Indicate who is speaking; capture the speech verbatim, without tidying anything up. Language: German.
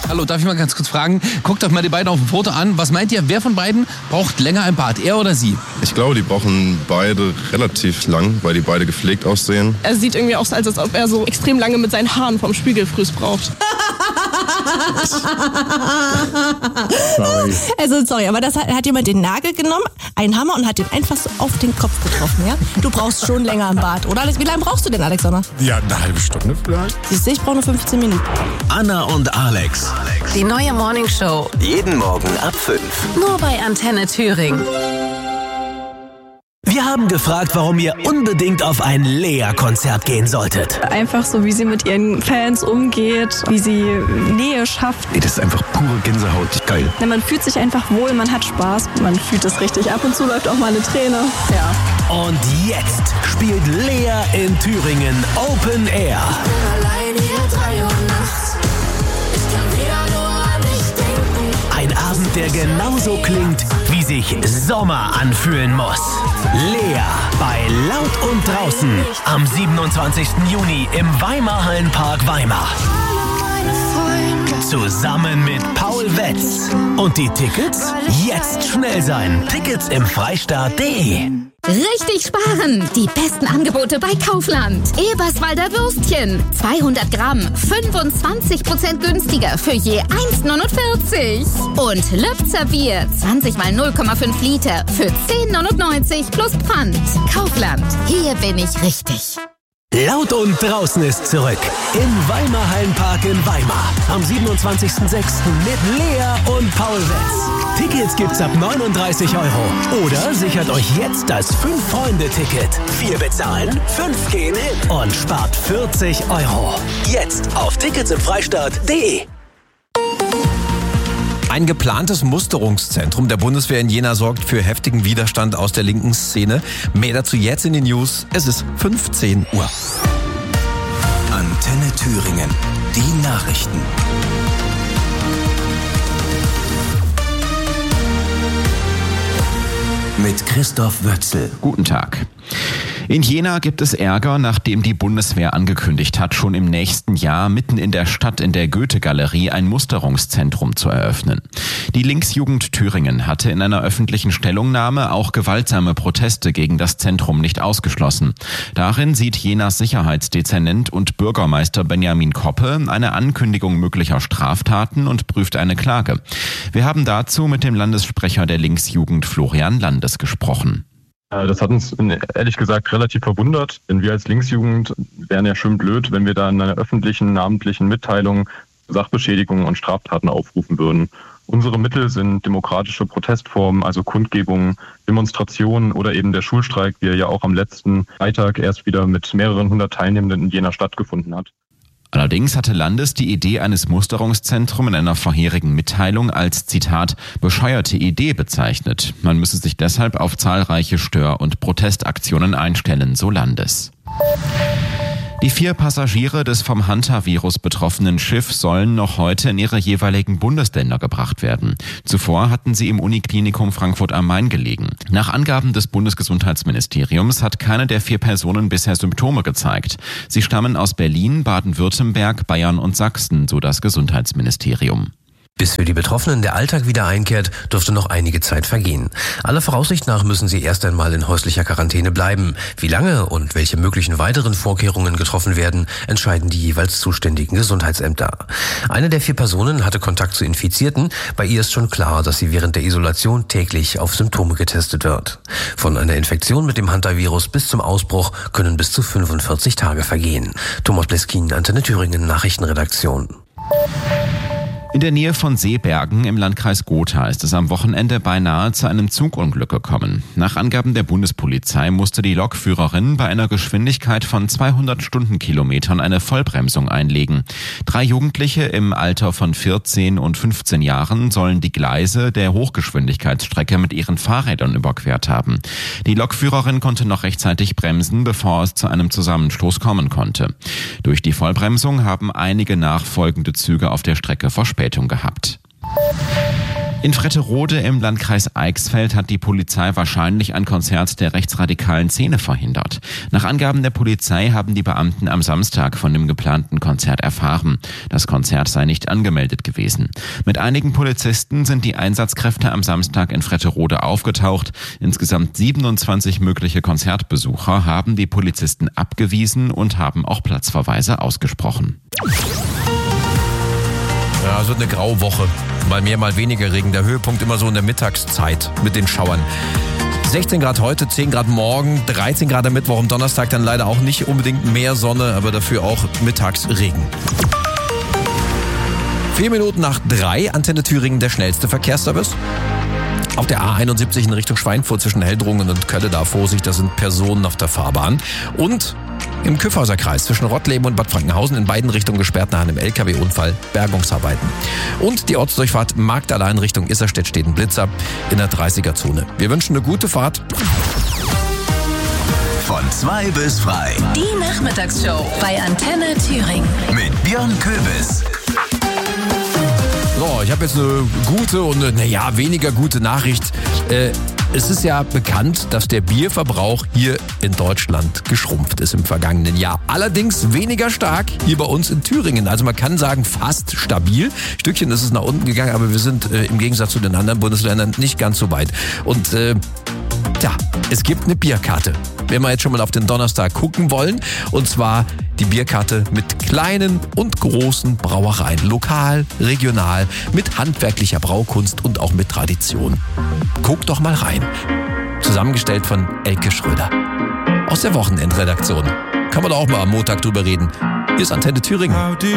Speaker 1: Hallo, darf ich mal ganz kurz fragen? Guckt euch mal die beiden auf dem Foto an. Was meint ihr, wer von beiden braucht länger im Bad? Er oder sie?
Speaker 2: Ich glaube, die brauchen beide relativ lang, weil die beide gepflegt aussehen.
Speaker 3: Er sieht irgendwie aus, als ob er so extrem lange mit seinen Haaren vom Spiegelfrüß braucht.
Speaker 4: Sorry. Also sorry, aber das hat, hat jemand den Nagel genommen, einen Hammer und hat den einfach so auf den Kopf getroffen, ja? Du brauchst schon länger im Bad, oder? Wie lange brauchst du denn, Alexander?
Speaker 5: Ja, eine halbe Stunde vielleicht.
Speaker 4: Siehst du, ich brauche nur fünfzehn Minuten.
Speaker 6: Anna und Alex.
Speaker 7: Die neue Morningshow.
Speaker 6: Jeden Morgen ab fünf.
Speaker 7: Nur bei Antenne Thüringen.
Speaker 6: Wir haben gefragt, warum ihr unbedingt auf ein Lea-Konzert gehen solltet.
Speaker 3: Einfach so, wie sie mit ihren Fans umgeht, wie sie Nähe schafft.
Speaker 5: Ey, das ist einfach pure Gänsehaut. Geil.
Speaker 3: Ja, man fühlt sich einfach wohl, man hat Spaß, man fühlt es richtig. Ab und zu läuft auch mal eine Träne. Ja.
Speaker 6: Und jetzt spielt Lea in Thüringen Open Air. Ein Abend, der genauso klingt, wie sich Sommer anfühlen muss. Lea bei Laut und Draußen am siebenundzwanzigsten Juni im Weimar-Hallenpark Weimar. Zusammen mit Paul Wetz. Und die Tickets? Jetzt schnell sein. Tickets im Freistaat punkt de.
Speaker 8: Richtig sparen! Die besten Angebote bei Kaufland. Eberswalder Würstchen. zweihundert Gramm. fünfundzwanzig Prozent günstiger für je eins neunundvierzig. Und Lübzer Bier. zwanzig mal null Komma fünf Liter für zehn neunundneunzig plus Pfand. Kaufland. Hier bin ich richtig.
Speaker 6: Laut und Draußen ist zurück im Weimar-Hallenpark in Weimar am siebenundzwanzigsten sechsten mit Lea und Paul Wetz. Tickets gibt's ab neununddreißig Euro oder sichert euch jetzt das fünf-Freunde-Ticket. Vier bezahlen, fünf gehen hin und spart vierzig Euro. Jetzt auf Tickets im Freistaat punkt de.
Speaker 9: Ein geplantes Musterungszentrum der Bundeswehr in Jena sorgt für heftigen Widerstand aus der linken Szene. Mehr dazu jetzt in den News. Es ist fünfzehn Uhr.
Speaker 6: Antenne Thüringen. Die Nachrichten. Mit Christoph Wötzel.
Speaker 10: Guten Tag. In Jena gibt es Ärger, nachdem die Bundeswehr angekündigt hat, schon im nächsten Jahr mitten in der Stadt in der Goethe-Galerie ein Musterungszentrum zu eröffnen. Die Linksjugend Thüringen hatte in einer öffentlichen Stellungnahme auch gewaltsame Proteste gegen das Zentrum nicht ausgeschlossen. Darin sieht Jenas Sicherheitsdezernent und Bürgermeister Benjamin Koppe eine Ankündigung möglicher Straftaten und prüft eine Klage. Wir haben dazu mit dem Landessprecher der Linksjugend Florian Landes gesprochen.
Speaker 11: Das hat uns ehrlich gesagt relativ verwundert, denn wir als Linksjugend wären ja schön blöd, wenn wir da in einer öffentlichen, namentlichen Mitteilung Sachbeschädigungen und Straftaten aufrufen würden. Unsere Mittel sind demokratische Protestformen, also Kundgebungen, Demonstrationen oder eben der Schulstreik, wie er ja auch am letzten Freitag erst wieder mit mehreren hundert Teilnehmenden in Jena stattgefunden hat.
Speaker 10: Allerdings hatte Landes die Idee eines Musterungszentrums in einer vorherigen Mitteilung als, Zitat, bescheuerte Idee bezeichnet. Man müsse sich deshalb auf zahlreiche Stör- und Protestaktionen einstellen, so Landes. Die vier Passagiere des vom Hantavirus betroffenen Schiffs sollen noch heute in ihre jeweiligen Bundesländer gebracht werden. Zuvor hatten sie im Uniklinikum Frankfurt am Main gelegen. Nach Angaben des Bundesgesundheitsministeriums hat keine der vier Personen bisher Symptome gezeigt. Sie stammen aus Berlin, Baden-Württemberg, Bayern und Sachsen, so das Gesundheitsministerium.
Speaker 12: Bis für die Betroffenen der Alltag wieder einkehrt, dürfte noch einige Zeit vergehen. Aller Voraussicht nach müssen sie erst einmal in häuslicher Quarantäne bleiben. Wie lange und welche möglichen weiteren Vorkehrungen getroffen werden, entscheiden die jeweils zuständigen Gesundheitsämter. Eine der vier Personen hatte Kontakt zu Infizierten. Bei ihr ist schon klar, dass sie während der Isolation täglich auf Symptome getestet wird. Von einer Infektion mit dem Hantavirus bis zum Ausbruch können bis zu fünfundvierzig Tage vergehen. Thomas Bleskin, Antenne Thüringen, Nachrichtenredaktion.
Speaker 10: In der Nähe von Seebergen im Landkreis Gotha ist es am Wochenende beinahe zu einem Zugunglück gekommen. Nach Angaben der Bundespolizei musste die Lokführerin bei einer Geschwindigkeit von zweihundert Stundenkilometern eine Vollbremsung einlegen. Drei Jugendliche im Alter von vierzehn und fünfzehn Jahren sollen die Gleise der Hochgeschwindigkeitsstrecke mit ihren Fahrrädern überquert haben. Die Lokführerin konnte noch rechtzeitig bremsen, bevor es zu einem Zusammenstoß kommen konnte. Durch die Vollbremsung haben einige nachfolgende Züge auf der Strecke Verspätung gehabt. In Fretterode im Landkreis Eichsfeld hat die Polizei wahrscheinlich ein Konzert der rechtsradikalen Szene verhindert. Nach Angaben der Polizei haben die Beamten am Samstag von dem geplanten Konzert erfahren. Das Konzert sei nicht angemeldet gewesen. Mit einigen Polizisten sind die Einsatzkräfte am Samstag in Fretterode aufgetaucht. Insgesamt siebenundzwanzig mögliche Konzertbesucher haben die Polizisten abgewiesen und haben auch Platzverweise ausgesprochen.
Speaker 9: Ja, es wird eine graue Woche. Mal mehr, mal weniger Regen. Der Höhepunkt immer so in der Mittagszeit mit den Schauern. sechzehn Grad heute, zehn Grad morgen, dreizehn Grad am Mittwoch, am Donnerstag dann leider auch nicht unbedingt mehr Sonne, aber dafür auch Mittagsregen. Vier Minuten nach drei, Antenne Thüringen, der schnellste Verkehrsservice. Auf der A einundsiebzig in Richtung Schweinfurt zwischen Heldrungen und Kölle, da Vorsicht, da sind Personen auf der Fahrbahn. Und im Kyffhauser Kreis zwischen Rottleben und Bad Frankenhausen in beiden Richtungen gesperrt nach einem L K W-Unfall, Bergungsarbeiten. Und die Ortsdurchfahrt Magdala in Richtung Isserstedt steht ein Blitzer in der dreißiger-Zone. Wir wünschen eine gute Fahrt.
Speaker 13: Von zwei bis frei.
Speaker 7: Die Nachmittagsshow bei Antenne Thüringen.
Speaker 13: Mit Björn Köbis.
Speaker 9: So, ich habe jetzt eine gute und eine, naja, weniger gute Nachricht. Äh, es ist ja bekannt, dass der Bierverbrauch hier in Deutschland geschrumpft ist im vergangenen Jahr. Allerdings weniger stark hier bei uns in Thüringen. Also man kann sagen, fast stabil. Ein Stückchen ist es nach unten gegangen, aber wir sind äh, im Gegensatz zu den anderen Bundesländern nicht ganz so weit. Und äh, ja, es gibt eine Bierkarte. Wenn wir jetzt schon mal auf den Donnerstag gucken wollen, und zwar die Bierkarte mit kleinen und großen Brauereien, lokal, regional, mit handwerklicher Braukunst und auch mit Tradition. Guck doch mal rein. Zusammengestellt von Elke Schröder. Aus der Wochenendredaktion. Kann man doch auch mal am Montag drüber reden. Hier ist Antenne Thüringen.